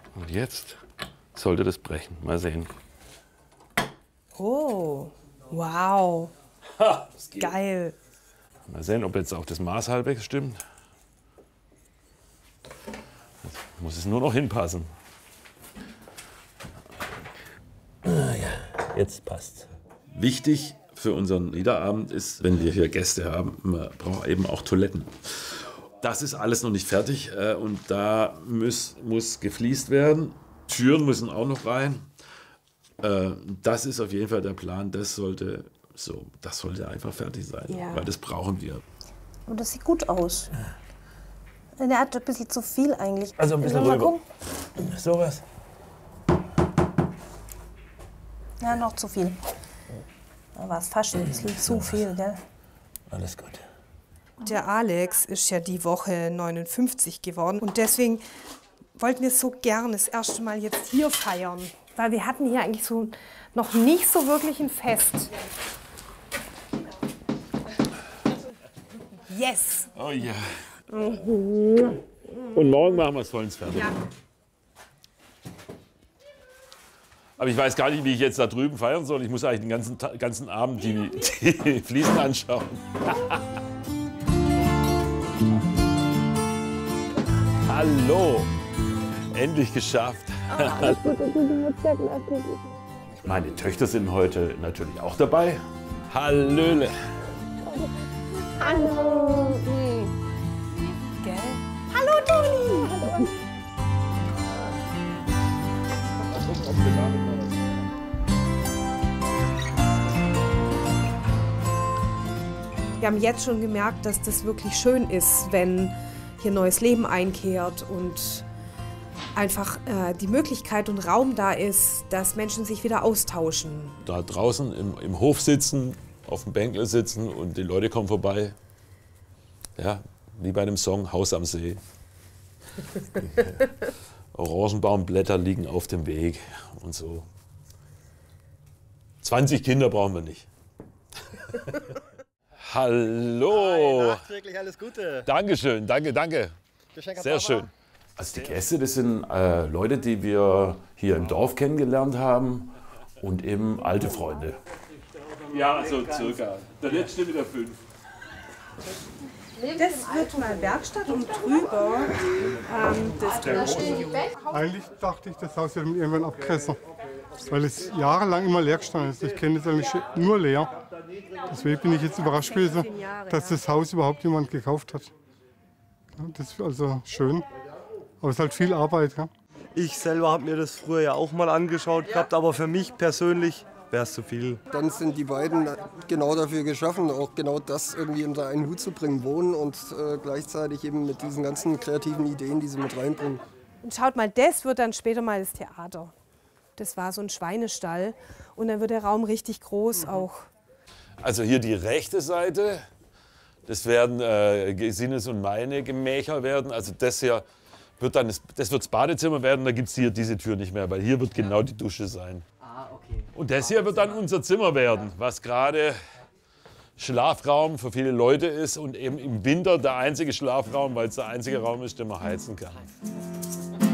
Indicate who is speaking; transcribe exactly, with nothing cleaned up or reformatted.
Speaker 1: Und jetzt sollte das brechen. Mal sehen.
Speaker 2: Oh, wow.
Speaker 1: Ha,
Speaker 2: geil.
Speaker 1: Mal sehen, ob jetzt auch das Maß halbwegs stimmt. Jetzt muss es nur noch hinpassen.
Speaker 3: Ah, ja, jetzt passt.
Speaker 1: Wichtig für unseren Liederabend ist, wenn wir hier Gäste haben, man braucht eben auch Toiletten. Das ist alles noch nicht fertig äh, und da muss, muss gefliest werden. Türen müssen auch noch rein. Äh, das ist auf jeden Fall der Plan. Das sollte, so, das sollte einfach fertig sein,
Speaker 2: Ja.
Speaker 1: weil das brauchen wir.
Speaker 4: Und das sieht gut aus. Der hat ein bisschen zu viel eigentlich.
Speaker 3: Also ein bisschen
Speaker 4: Mal
Speaker 3: rüber.
Speaker 4: gucken.
Speaker 3: Sowas.
Speaker 4: Ja, noch zu viel. Da war es fast ein bisschen zu viel, gell?
Speaker 3: Alles gut.
Speaker 2: Der Alex ist ja die Woche neunundfünfzig geworden und deswegen wollten wir so gern das erste Mal jetzt hier feiern. Weil wir hatten hier eigentlich so noch nicht so wirklich ein Fest. Yes!
Speaker 1: Oh ja. Und morgen machen wir es vollends fertig.
Speaker 2: Ja.
Speaker 1: Aber ich weiß gar nicht, wie ich jetzt da drüben feiern soll. Ich muss eigentlich den ganzen, Ta- ganzen Abend die, die Fliesen anschauen. Hallo! Endlich geschafft. Meine Töchter sind heute natürlich auch dabei. Hallöle!
Speaker 2: Hallo! Gell? Hallo, Toni! Wir haben jetzt schon gemerkt, dass das wirklich schön ist, wenn hier neues Leben einkehrt und einfach äh, die Möglichkeit und Raum da ist, dass Menschen sich wieder austauschen.
Speaker 1: Da draußen im, im Hof sitzen, auf dem Bänkle sitzen und die Leute kommen vorbei. Ja, wie bei einem Song Haus am See. Orangenbaumblätter liegen auf dem Weg und so. zwanzig Kinder brauchen wir nicht. Hallo!
Speaker 5: Nachträglich alles Gute.
Speaker 1: Dankeschön, danke, danke.
Speaker 5: Geschenk an
Speaker 1: Sehr
Speaker 5: Papa.
Speaker 1: schön. Also die Gäste, das sind äh, Leute, die wir hier im Dorf kennengelernt haben und eben alte Freunde. Ja, so circa. Der letzte mit der fünf.
Speaker 2: Das wird mal Werkstatt und drüber ähm, das Tonstudio.
Speaker 6: Eigentlich dachte ich, das Haus wird irgendwann abgerissen, weil es jahrelang immer leer gestanden ist. Ich kenne es eigentlich nur leer. Deswegen bin ich jetzt überrascht gewesen, dass das Haus überhaupt jemand gekauft hat. Ja, das ist also schön, aber es ist halt viel Arbeit. Ja.
Speaker 5: Ich selber habe mir das früher ja auch mal angeschaut gehabt, aber für mich persönlich wäre es zu viel.
Speaker 7: Dann sind die beiden genau dafür geschaffen, auch genau das irgendwie unter einen Hut zu bringen, wohnen und äh, gleichzeitig eben mit diesen ganzen kreativen Ideen, die sie mit reinbringen.
Speaker 2: Und schaut mal, das wird dann später mal das Theater. Das war so ein Schweinestall und dann wird der Raum richtig groß auch.
Speaker 1: Also hier die rechte Seite, das werden äh, Gesines und meine Gemächer werden. Also das hier wird dann das, das wird das Badezimmer werden, da gibt es hier diese Tür nicht mehr, weil hier wird genau die Dusche sein. Und das hier wird dann unser Zimmer werden, was gerade Schlafraum für viele Leute ist und eben im Winter der einzige Schlafraum, weil es der einzige Raum ist, den man heizen kann.